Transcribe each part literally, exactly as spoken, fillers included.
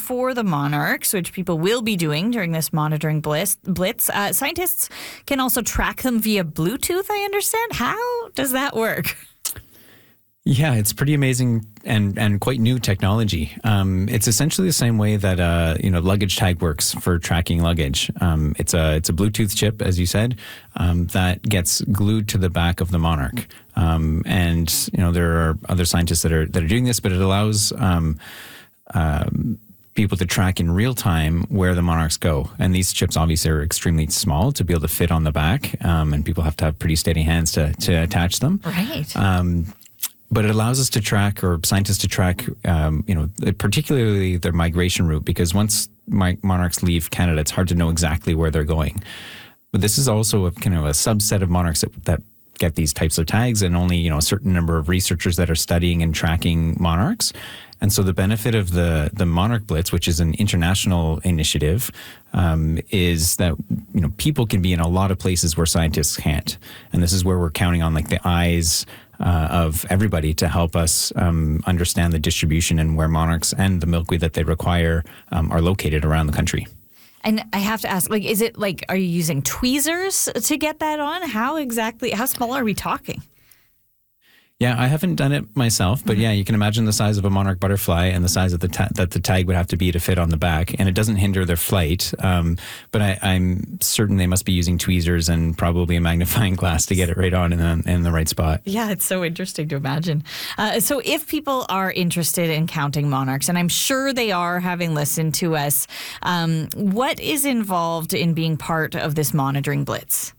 for the monarchs, which people will be doing during this monitoring blitz. blitz. Uh, scientists can also track them via Bluetooth, I understand. How does that work? Yeah, it's pretty amazing and, and quite new technology. Um, it's essentially the same way that uh, you know luggage tag works for tracking luggage. Um, it's a it's a Bluetooth chip, as you said, um, that gets glued to the back of the monarch. Um, and you know there are other scientists that are that are doing this, but it allows um, um, people to track in real time where the monarchs go. And these chips obviously are extremely small to be able to fit on the back, um, and people have to have pretty steady hands to to attach them. Right. Um, But it allows us to track, or scientists to track, um, you know, particularly their migration route, because once my monarchs leave Canada, it's hard to know exactly where they're going. But this is also a kind of a subset of monarchs that, that get these types of tags, and only, you know, a certain number of researchers that are studying and tracking monarchs. And so the benefit of the the Monarch Blitz, which is an international initiative, um, is that, you know, people can be in a lot of places where scientists can't. And this is where we're counting on like the eyes Uh, of everybody to help us um, understand the distribution and where monarchs and the milkweed that they require um, are located around the country. And I have to ask, like, is it like, are you using tweezers to get that on? How exactly, how small are we talking? Yeah, I haven't done it myself, but yeah, you can imagine the size of a monarch butterfly and the size of the ta- that the tag would have to be to fit on the back, and it doesn't hinder their flight. Um, but I, I'm certain they must be using tweezers and probably a magnifying glass to get it right on in the, in the right spot. Yeah, it's so interesting to imagine. Uh, so if people are interested in counting monarchs, and I'm sure they are, having listened to us, um, what is involved in being part of this monitoring blitz?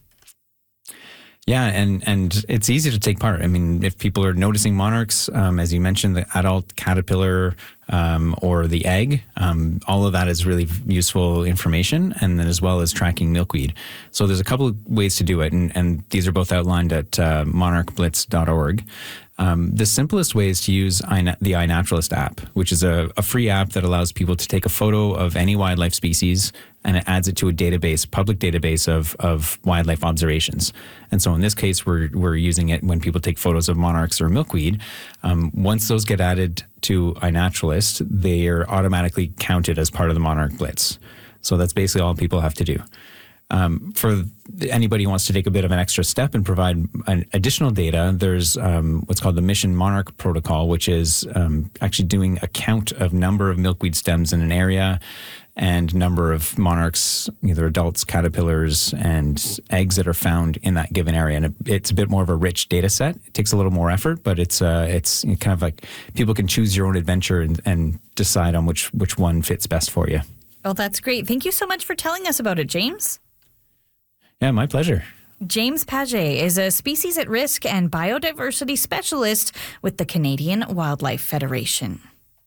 Yeah, and, and it's easy to take part. I mean, if people are noticing monarchs, um, as you mentioned, the adult caterpillar um, or the egg, um, all of that is really useful information, and then as well as tracking milkweed. So there's a couple of ways to do it, and, and these are both outlined at uh, monarch blitz dot org. Um, the simplest way is to use iNat- the iNaturalist app, which is a, a free app that allows people to take a photo of any wildlife species, and it adds it to a database, public database of, of wildlife observations. And so in this case, we're we're using it when people take photos of monarchs or milkweed. Um, once those get added to iNaturalist, they are automatically counted as part of the Monarch Blitz. So that's basically all people have to do. Um, for anybody who wants to take a bit of an extra step and provide an additional data, there's um, what's called the Mission Monarch Protocol, which is um, actually doing a count of number of milkweed stems in an area and number of monarchs, either adults, caterpillars, and eggs that are found in that given area. And it, it's a bit more of a rich data set. It takes a little more effort, but it's uh, it's kind of like people can choose your own adventure and, and decide on which, which one fits best for you. Well, that's great. Thank you so much for telling us about it, James. Yeah, my pleasure. James Paget is a species at risk and biodiversity specialist with the Canadian Wildlife Federation.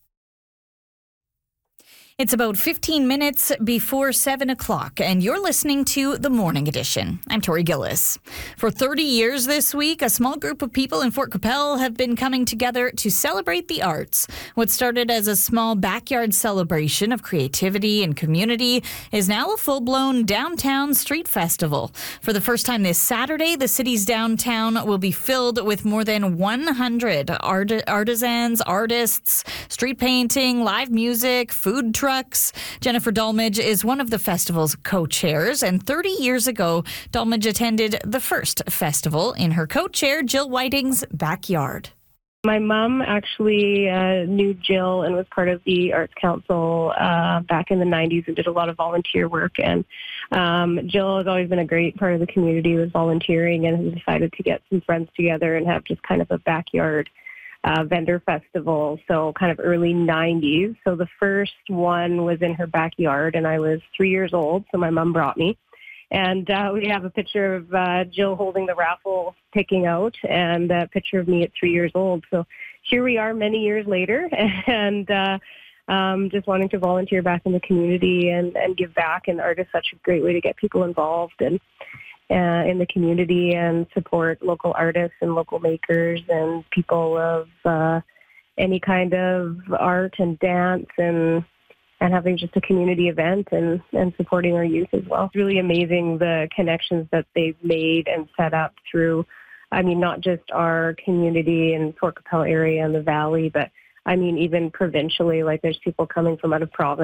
It's about fifteen minutes before seven o'clock, and you're listening to The Morning Edition. I'm Tori Gillis. For thirty years this week, a small group of people in Fort Qu'Appelle have been coming together to celebrate the arts. What started as a small backyard celebration of creativity and community is now a full-blown downtown street festival. For the first time this Saturday, the city's downtown will be filled with more than one hundred art- artisans, artists, street painting, live music, food trucks. Trucks. Jennifer Dolmage is one of the festival's co-chairs, and thirty years ago, Dolmage attended the first festival in her co-chair, Jill Whiting's backyard. My mom actually uh, knew Jill and was part of the Arts Council uh, back in the nineties and did a lot of volunteer work. And um, Jill has always been a great part of the community with volunteering, and has decided to get some friends together and have just kind of a backyard Uh, vendor festival, so kind of early nineties. So the first one was in her backyard, and I was three years old, so my mom brought me. And uh, we have a picture of uh, Jill holding the raffle picking out, and a picture of me at three years old. So here we are many years later, and uh, um, just wanting to volunteer back in the community and, and give back. And art is such a great way to get people involved and Uh, in the community and support local artists and local makers and people of uh, any kind of art and dance, and and having just a community event and, and supporting our youth as well. It's really amazing the connections that they've made and set up through, I mean, not just our community in Fort Qu'Appelle area and the valley, but I mean, even provincially, like there's people coming from out of province